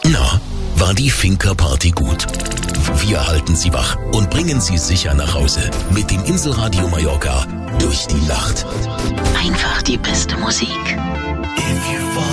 Na, war die Finca-Party gut? Wir halten Sie wach und bringen Sie sicher nach Hause mit dem Inselradio Mallorca durch die Nacht. Einfach die beste Musik. If you fall